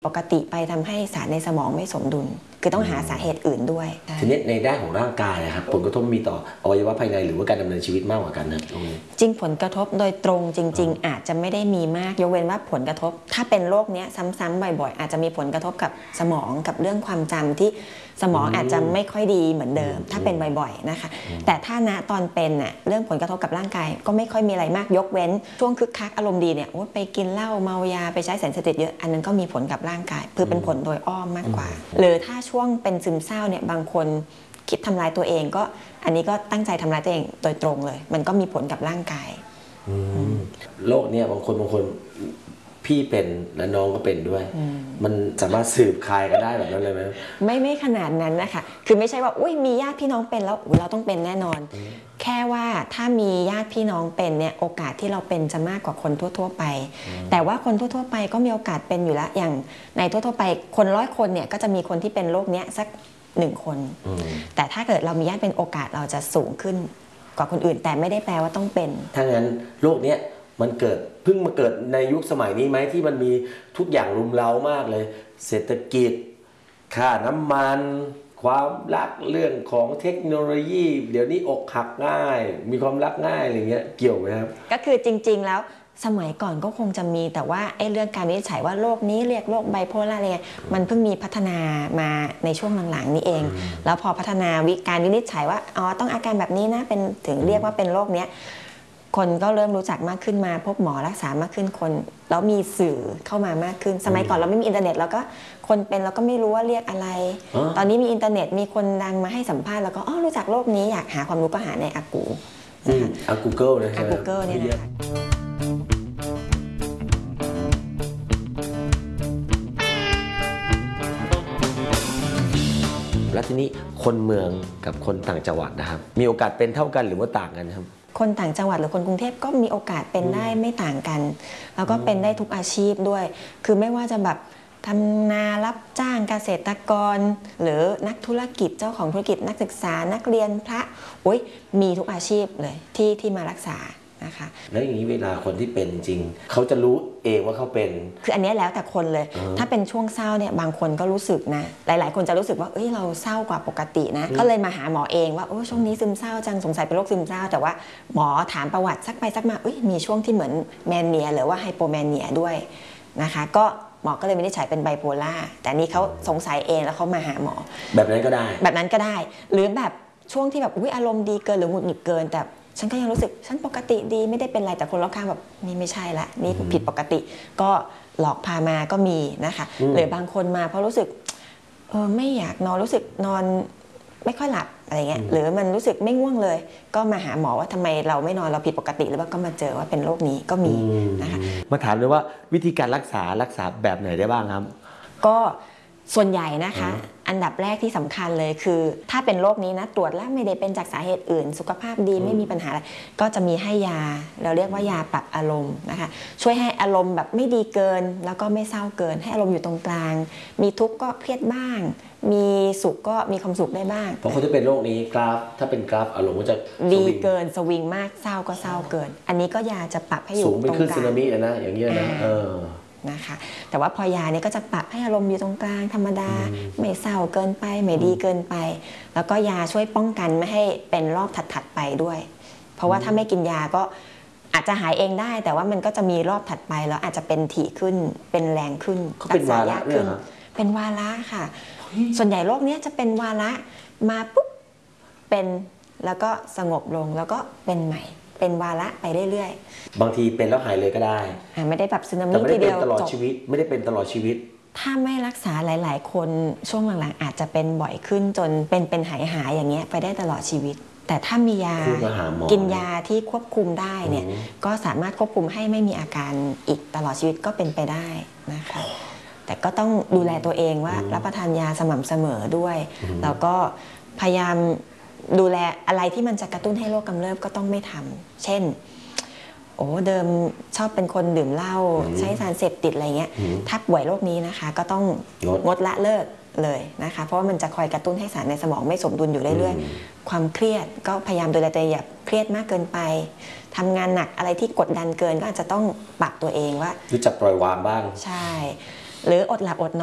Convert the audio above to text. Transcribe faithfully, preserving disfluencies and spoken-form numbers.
ปกติไปทำให้สารในสมองไม่สมดุลคือต้องหาสาเหตุอื่นด้วยทีนี้ในด้านของร่างกายนะครับผลกระทบมีต่ออวัยวะภายในหรือว่าการดำเนินชีวิตมากกว่ากันนะจริงผลกระทบโดยตรงจริงๆอาจจะไม่ได้มีมากยกเว้นว่าผลกระทบถ้าเป็นโรคนี้ซ้ำๆบ่อยๆอาจจะมีผลกระทบกับสมองกับเรื่องความจำที่สมองอาจจะไม่ค่อยดีเหมือนเดิมถ้าเป็นบ่อยๆนะคะแต่ถ้าณตอนเป็นน่ะเรื่องผลกระทบกับร่างกายก็ไม่ค่อยมีอะไรมากยกเว้นช่วงคึกคักอารมณ์ดีเนี่ยไปกินเหล้าเมายาไปใช้สารเสพติดเยอะอันนั้นก็มีผลกับร่างกายคือเป็นผลโดยอ้อมมากกว่าหรือถ้าช่วงเป็นซึมเศร้าเนี่ยบางคนคิดทำลายตัวเองก็อันนี้ก็ตั้งใจทำลายตัวเองโดยตรงเลยมันก็มีผลกับร่างกายโรคเนี่ยบางคนบางคนพี่เป็นและน้องก็เป็นด้วยมันสามารถสืบคลายกันได้แบบนั้นเลยไหมไม่ไม่ขนาดนั้นนะคะคือไม่ใช่ว่าอุ้ยมีญาติพี่น้องเป็นแล้วเราต้องเป็นแน่นอนแค่ว่าถ้ามีญาติพี่น้องเป็นเนี่ยโอกาสที่เราเป็นจะมากกว่าคนทั่วๆไปแต่ว่าคนทั่วๆไปก็มีโอกาสเป็นอยู่แล้วอย่างในทั่วๆไปคนร้อยคนเนี่ยก็จะมีคนที่เป็นโรคเนี้ยสักหนึ่งคนแต่ถ้าเกิดเรามีญาติเป็นโอกาสเราจะสูงขึ้นกว่าคนอื่นแต่ไม่ได้แปลว่าต้องเป็นถ้างั้นโรคเนี้ยมันเกิดเพิ่งมาเกิดในยุคสมัยนี้ไหมที่มันมีทุกอย่างรุมเร้ามากเลยเศรษฐกิจค่าน้ำมันความรักเรื่องของเทคโนโลยีเดี๋ยวนี้อกหักง่ายมีความรักง่ายอะไรเงี้ยเกี่ยวไหมครับก็คือจริงๆแล้วสมัยก่อนก็คงจะมีแต่ว่าไอ้เรื่องการวินิจฉัยว่าโรคนี้เรียกโรคไบโพล่าอะไรเงี้ยมันเพิ่งมีพัฒนามาในช่วงหลังๆนี้เองแล้วพอพัฒนาวิการวินิจฉัยว่าอ๋อต้องอาการแบบนี้นะเป็นถึงเรียกว่าเป็นโรคเนี้ยคนก็เริ่มรู้จักมากขึ้นมาพบหมอรักษามากขึ้นคนแล้วมีสื่อเข้ามามากขึ้นสมัยก่อนเราไม่มีอินเทอร์เน็ตแล้วก็คนเป็นเราก็ไม่รู้ว่าเรียกอะไรตอนนี้มีอินเทอร์เน็ตมีคนดังมาให้สัมภาษณ์แล้วก็อ๋อรู้จักโรคนี้อยากหาความรู้ก็หาในอากูอากูเกิลนะอากูเกิลเนี่ยนะคะแล้วทีนี้คนเมืองกับคนต่างจังหวัดนะครับมีโอกาสเป็นเท่ากันหรือว่าต่างกันครับคนต่างจังหวัดหรือคนกรุงเทพก็มีโอกาสเป็นได้ไม่ต่างกันแล้วก็เป็นได้ทุกอาชีพด้วยคือไม่ว่าจะแบบทำนารับจ้างเกษตรกรหรือนักธุรกิจเจ้าของธุรกิจนักศึกษานักเรียนพระโอ้ยมีทุกอาชีพเลยที่ที่มารักษานะคะแล้วอย่างนี้เวลาคนที่เป็นจริงเขาจะรู้เองว่าเขาเป็นคืออันนี้แล้วแต่คนเลยถ้าเป็นช่วงเศร้าเนี่ยบางคนก็รู้สึกนะหลายๆคนจะรู้สึกว่าเอ้ยเราเศร้ากว่าปกตินะก็เลยมาหาหมอเองว่าโอ้ช่วงนี้ซึมเศร้าจังสงสัยเป็นโรคซึมเศร้าแต่ว่าหมอถามประวัติสักไปสักมาเอ้ยมีช่วงที่เหมือนแมนเนียหรือว่าไฮโปแมนเนียด้วยนะคะก็หมอก็เลยวินิจฉัยเป็นไบโพล่าแต่นี้เขาสงสัยเองแล้วเขามาหาหมอแบบนั้นก็ได้แบบนั้นก็ได้หรือแบบช่วงที่แบบอุ้ยอารมณ์ดีเกินหรือหงุดหงิดเกินแต่ฉันก็ยังรู้สึกฉันปกติดีไม่ได้เป็นไรแต่คนรอบข้างแบบนี่ไม่ใช่ละนี่ผิดปกติก็หลอกพามาก็มีนะคะหรือบางคนมาเพราะรู้สึกเออไม่อยากนอนรู้สึกนอนไม่ค่อยหลับอะไรเงี้ยหรือมันรู้สึกไม่ง่วงเลยก็มาหาหมอว่าทำไมเราไม่นอนเราผิดปกติหรือว่าก็มาเจอว่าเป็นโรคนี้ก็มีนะคะมาถามเลยว่าวิธีการรักษารักษาแบบไหนได้บ้างครับก็ส่วนใหญ่นะคะอันดับแรกที่สำคัญเลยคือถ้าเป็นโรคนี้นะตรวจแล้วไม่ได้เป็นจากสาเหตุอื่นสุขภาพดีไม่มีปัญหาอะไรก็จะมีให้ยาเราเรียกว่ายาปรับอารมณ์นะคะช่วยให้อารมณ์แบบไม่ดีเกินแล้วก็ไม่เศร้าเกินให้อารมณ์อยู่ตรงกลางมีทุกข์ก็เครียดบ้างมีสุขก็มีความสุขได้บ้างเพราะคนที่เป็นโรคนี้กราฟถ้าเป็นกราฟอารมณ์ก็จะดีเกินสวิงมากเศร้าก็เศร้าเกินอันนี้ก็ยาจะปรับให้อยู่ตรงกลางสูงเป็นคลื่นสึนามินะอย่างเงี้ยนะเออนะคะแต่ว่าพอยาเนี่ยก็จะปรับให้อารมณ์อยู่ตรงกลางธรรมดาไม่เศร้าเกินไปไม่ดีเกินไปแล้วก็ยาช่วยป้องกันไม่ให้เป็นรอบถัดๆไปด้วยเพราะว่าถ้าไม่กินยาก็อาจจะหายเองได้แต่ว่ามันก็จะมีรอบถัดไปแล้วอาจจะเป็นถี่ขึ้นเป็นแรงขึ้นรักษายากขึ้นเป็นวาระค่ะส่วนใหญ่โรคนี้จะเป็นวาระมาปุ๊บเป็นแล้วก็สงบลงแล้วก็เป็นใหม่เป็นวาระไปเรื่อยๆบางทีเป็นแล้วหายเลยก็ได้ไม่ได้แบบสึนามิทีเดียวตลอดชีวิตไม่ได้เป็นตลอดชีวิตถ้าไม่รักษาหลายๆคนช่วงหลังๆอาจจะเป็นบ่อยขึ้นจนเป็นเป็นหายหายอย่างเงี้ยไปได้ตลอดชีวิตแต่ถ้ามียากินยาที่ควบคุมได้เนี่ยก็สามารถควบคุมให้ไม่มีอาการอีกตลอดชีวิตก็เป็นไปได้นะคะแต่ก็ต้องดูแลตัวเองว่ารับประทานยาสม่ำเสมอด้วยแล้วก็พยายามดูแลอะไรที่มันจะกระตุ้นให้โรคกำเริบก็ต้องไม่ทำเช่นโอ้เดิมชอบเป็นคนดื่มเหล้าใช้สารเสพติดอะไรเงี้ยถ้าป่วยโรคนี้นะคะก็ต้องงดละเลิกเลยนะคะเพราะว่ามันจะคอยกระตุ้นให้สารในสมองไม่สมดุลอยู่เรื่อยๆความเครียดก็พยายามดูแลตัวเองอย่าเครียดมากเกินไปทำงานหนักอะไรที่กดดันเกินก็อาจจะต้องปรับตัวเองว่ารู้จักปล่อยวางบ้างใช่หรืออดหลับอดนอน